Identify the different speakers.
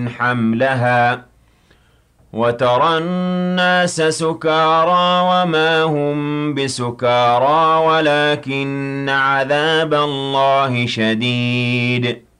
Speaker 1: حملها وترى الناس سكارى وما هم بسكارى ولكن عذاب الله شديد